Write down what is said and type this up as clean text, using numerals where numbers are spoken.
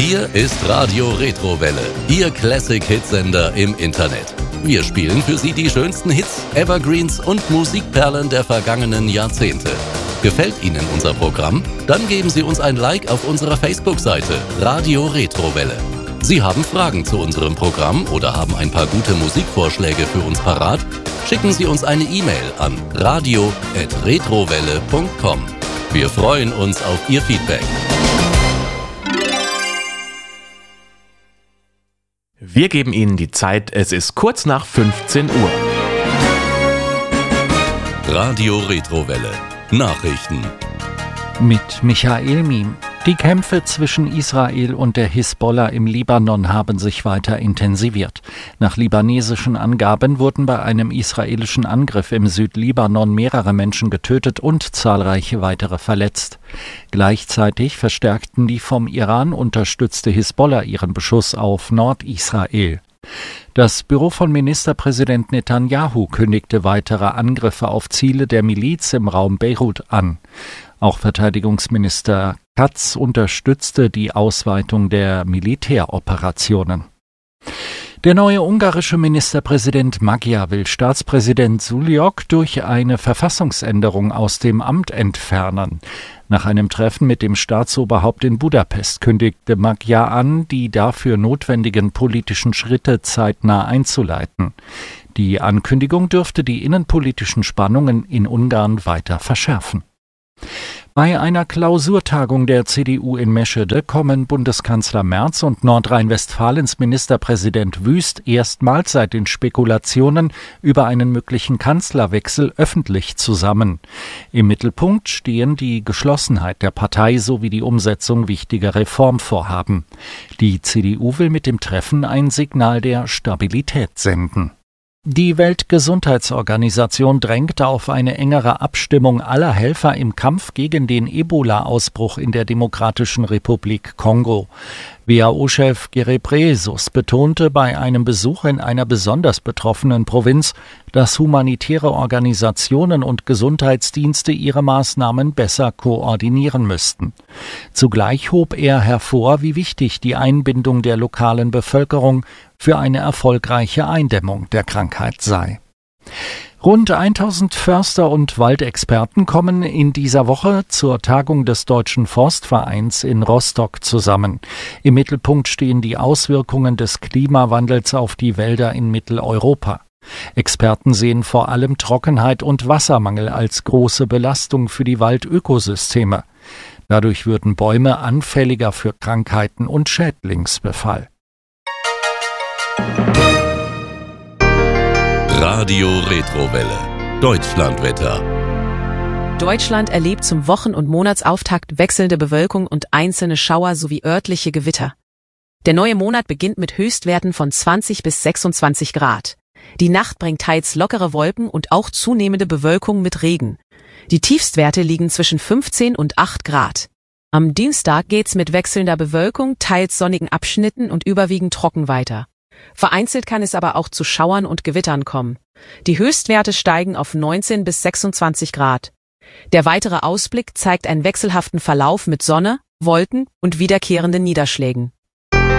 Hier ist Radio Retrowelle, Ihr Classic-Hitsender im Internet. Wir spielen für Sie die schönsten Hits, Evergreens und Musikperlen der vergangenen Jahrzehnte. Gefällt Ihnen unser Programm? Dann geben Sie uns ein Like auf unserer Facebook-Seite Radio Retrowelle. Sie haben Fragen zu unserem Programm oder haben ein paar gute Musikvorschläge für uns parat? Schicken Sie uns eine E-Mail an radio@retrowelle.com. Wir freuen uns auf Ihr Feedback. Wir geben Ihnen die Zeit, es ist kurz nach 15 Uhr. Radio Retrowelle. Nachrichten. Mit Michael Miem. Die Kämpfe zwischen Israel und der Hisbollah im Libanon haben sich weiter intensiviert. Nach libanesischen Angaben wurden bei einem israelischen Angriff im Südlibanon mehrere Menschen getötet und zahlreiche weitere verletzt. Gleichzeitig verstärkten die vom Iran unterstützte Hisbollah ihren Beschuss auf Nordisrael. Das Büro von Ministerpräsident Netanyahu kündigte weitere Angriffe auf Ziele der Miliz im Raum Beirut an. Auch Verteidigungsminister Katz unterstützte die Ausweitung der Militäroperationen. Der neue ungarische Ministerpräsident Magyar will Staatspräsident Sullyk durch eine Verfassungsänderung aus dem Amt entfernen. Nach einem Treffen mit dem Staatsoberhaupt in Budapest kündigte Magyar an, die dafür notwendigen politischen Schritte zeitnah einzuleiten. Die Ankündigung dürfte die innenpolitischen Spannungen in Ungarn weiter verschärfen. Bei einer Klausurtagung der CDU in Meschede kommen Bundeskanzler Merz und Nordrhein-Westfalens Ministerpräsident Wüst erstmals seit den Spekulationen über einen möglichen Kanzlerwechsel öffentlich zusammen. Im Mittelpunkt stehen die Geschlossenheit der Partei sowie die Umsetzung wichtiger Reformvorhaben. Die CDU will mit dem Treffen ein Signal der Stabilität senden. Die Weltgesundheitsorganisation drängt auf eine engere Abstimmung aller Helfer im Kampf gegen den Ebola-Ausbruch in der Demokratischen Republik Kongo. WHO-Chef Ghebreyesus betonte bei einem Besuch in einer besonders betroffenen Provinz, dass humanitäre Organisationen und Gesundheitsdienste ihre Maßnahmen besser koordinieren müssten. Zugleich hob er hervor, wie wichtig die Einbindung der lokalen Bevölkerung für eine erfolgreiche Eindämmung der Krankheit sei. Rund 1000 Förster und Waldexperten kommen in dieser Woche zur Tagung des Deutschen Forstvereins in Rostock zusammen. Im Mittelpunkt stehen die Auswirkungen des Klimawandels auf die Wälder in Mitteleuropa. Experten sehen vor allem Trockenheit und Wassermangel als große Belastung für die Waldökosysteme. Dadurch würden Bäume anfälliger für Krankheiten und Schädlingsbefall. Radio Retrowelle. Deutschlandwetter. Deutschland erlebt zum Wochen- und Monatsauftakt wechselnde Bewölkung und einzelne Schauer sowie örtliche Gewitter. Der neue Monat beginnt mit Höchstwerten von 20 bis 26 Grad. Die Nacht bringt teils lockere Wolken und auch zunehmende Bewölkung mit Regen. Die Tiefstwerte liegen zwischen 15 und 8 Grad. Am Dienstag geht's mit wechselnder Bewölkung, teils sonnigen Abschnitten und überwiegend trocken weiter. Vereinzelt kann es aber auch zu Schauern und Gewittern kommen. Die Höchstwerte steigen auf 19 bis 26 Grad. Der weitere Ausblick zeigt einen wechselhaften Verlauf mit Sonne, Wolken und wiederkehrenden Niederschlägen.